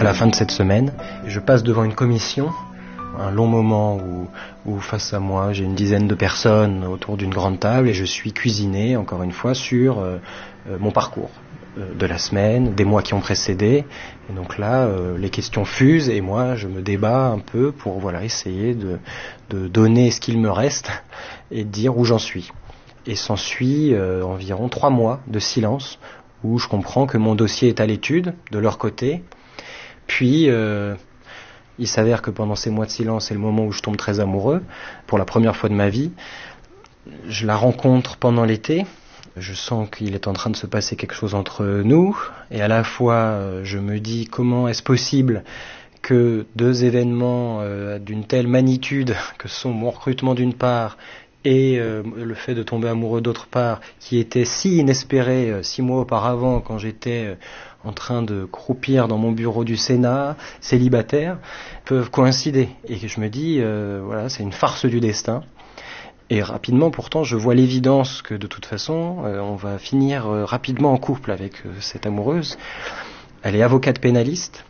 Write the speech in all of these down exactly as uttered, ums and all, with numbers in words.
à la fin de cette semaine. Je passe devant une commission, un long moment où, où face à moi j'ai une dizaine de personnes autour d'une grande table et je suis cuisiné, encore une fois, sur euh, euh, mon parcours euh, de la semaine, des mois qui ont précédé. Et donc là, euh, les questions fusent et moi je me débat un peu pour voilà, essayer de, de donner ce qu'il me reste et de dire où j'en suis. Et s'ensuit euh, environ trois mois de silence où je comprends que mon dossier est à l'étude de leur côté. Puis euh, il s'avère que pendant ces mois de silence, c'est le moment où je tombe très amoureux, pour la première fois de ma vie. Je la rencontre pendant l'été. Je sens qu'il est en train de se passer quelque chose entre nous. Et à la fois, je me dis comment est-ce possible que deux événements euh, d'une telle magnitude, que sont mon recrutement d'une part et euh, le fait de tomber amoureux d'autre part, qui était si inespéré euh, six mois auparavant quand j'étais euh, en train de croupir dans mon bureau du Sénat, célibataire, peuvent coïncider. Et je me dis, euh, voilà, c'est une farce du destin. Et rapidement, pourtant, je vois l'évidence que de toute façon, euh, on va finir euh, rapidement en couple avec euh, cette amoureuse. Elle est avocate pénaliste.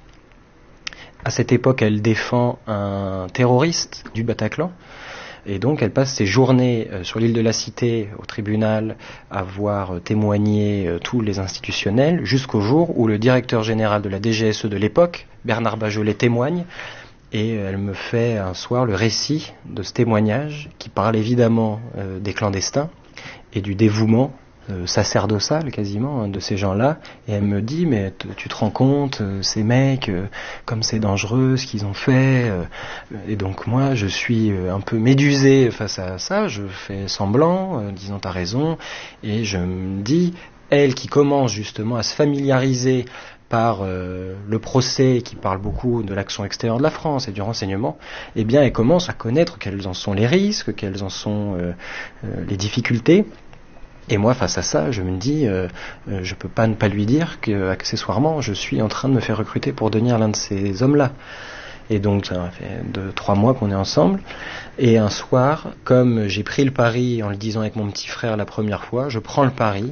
À cette époque, elle défend un terroriste du Bataclan. Et donc elle passe ses journées euh, sur l'île de la Cité au tribunal à voir euh, témoigner euh, tous les institutionnels jusqu'au jour où le directeur général de la D G S E de l'époque, Bernard Bajolet, témoigne. Et elle me fait un soir le récit de ce témoignage qui parle évidemment euh, des clandestins et du dévouement euh, sacerdotal quasiment hein, de ces gens-là. Et elle me dit, mais t- tu te rends compte, euh, ces mecs, euh, comme c'est dangereux ce qu'ils ont fait. Euh, et donc moi, je suis euh, un peu médusé face à ça. Je fais semblant, euh, disant t'as raison. Et je me dis, elle qui commence justement à se familiariser par euh, le procès qui parle beaucoup de l'action extérieure de la France et du renseignement, eh bien elle commence à connaître quels en sont les risques, quelles en sont euh, euh, les difficultés. Et moi, face à ça, je me dis, euh, euh, je peux pas ne pas lui dire que, accessoirement, je suis en train de me faire recruter pour devenir l'un de ces hommes-là. Et donc, ça fait deux, trois mois qu'on est ensemble. Et un soir, comme j'ai pris le pari en le disant avec mon petit frère la première fois, je prends le pari